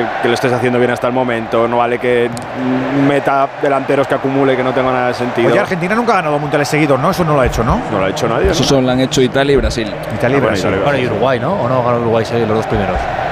que lo estés haciendo bien hasta el momento, no vale que meta delanteros que acumule, que no tenga nada de sentido. Oye, Argentina nunca ha ganado mundiales seguidos, ¿no? Eso no lo ha hecho, ¿no? No lo ha hecho nadie. Eso solo lo han hecho Italia y Brasil. Italia y bueno, Brasil. Italia y Bueno, y Uruguay, ¿no? ¿O no ganó Uruguay los dos primeros?